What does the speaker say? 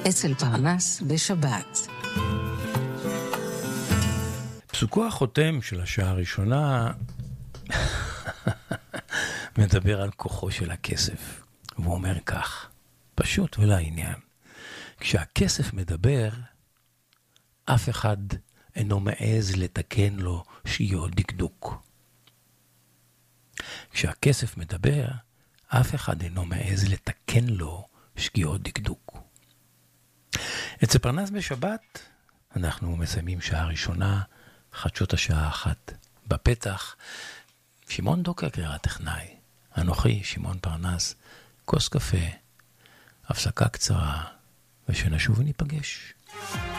אצל פרנס בשבת. פסוקו החותם של השעה הראשונה מדבר על כוחו של הכסף. והוא אומר כך, פשוט ולעניין. כשהכסף מדבר, אף אחד אינו מעז לתקן לו שיהיה דקדוק. כשהכסף מדבר, אף אחד אינו מעז לתקן לו שגיאות דקדוק. אצל פרנס בשבת, אנחנו מסיימים שעה ראשונה, חדשות השעה 1. בפתח, שמעון דוקר הטכנאי, אנוכי, שמעון פרנס, כוס קפה, הפסקה קצרה, ושנשוב וניפגש.